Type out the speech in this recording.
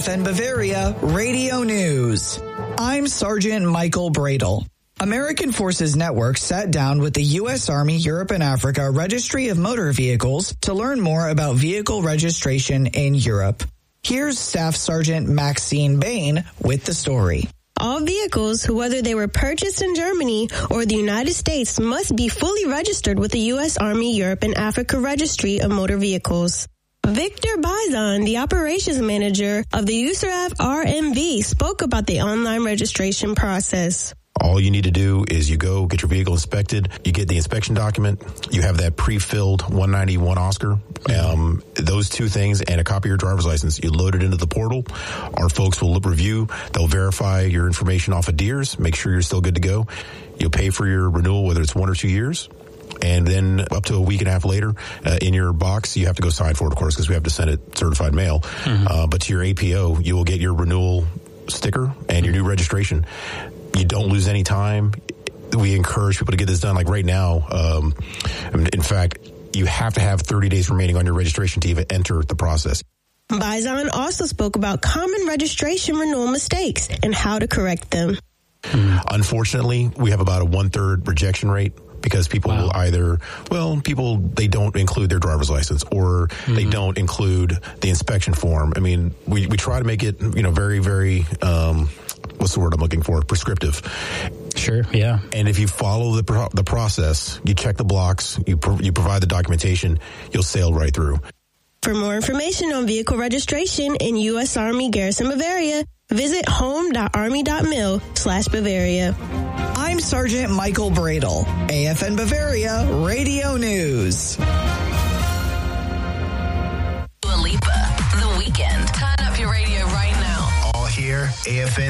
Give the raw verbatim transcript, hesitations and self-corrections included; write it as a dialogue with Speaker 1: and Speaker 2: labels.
Speaker 1: F N Bavaria Radio News. I'm Sergeant Michael Bradle. American Forces Network sat down with the U S Army Europe and Africa Registry of Motor Vehicles to learn more about vehicle registration in Europe. Here's Staff Sergeant Maxine Bain with the story.
Speaker 2: All vehicles, whether they were purchased in Germany or the United States, must be fully registered with the U S Army Europe and Africa Registry of Motor Vehicles. Victor Bizon, the operations manager of the U S A R F R M V, spoke about the online registration process.
Speaker 3: All you need to do is you go get your vehicle inspected. You get the inspection document. You have that pre-filled one ninety-one Oscar. Um, those two things and a copy of your driver's license. You load it into the portal. Our folks will review. They'll verify your information off of D E R S. Make sure you're still good to go. You'll pay for your renewal, whether it's one or two years. And then up to a week and a half later, uh, in your box, you have to go sign for it, of course, because we have to send it certified mail. Mm-hmm. Uh, but to your A P O, you will get your renewal sticker and your new registration. You don't lose any time. We encourage people to get this done. Like right now, um, in fact, you have to have thirty days remaining on your registration to even enter the process.
Speaker 2: Bizon also spoke about common registration renewal mistakes and how to correct them.
Speaker 3: Mm-hmm. Unfortunately, we have about a one-third rejection rate. Because people wow. will either, well, people, they don't include their driver's license or mm-hmm. they don't include the inspection form. I mean, we, we try to make it, you know, very, very, um, what's the word I'm looking for? Prescriptive.
Speaker 4: Sure, yeah.
Speaker 3: And if you follow the pro- the process, you check the blocks, you pro- you provide the documentation, you'll sail right through.
Speaker 2: For more information on vehicle registration in U S Army Garrison Bavaria, visit home.army.mil slash Bavaria.
Speaker 1: I'm Sergeant Michael Bradle, A F N Bavaria Radio News.
Speaker 5: Dua Lipa, The Weekend. Turn up your radio right now.
Speaker 6: All here, A F N.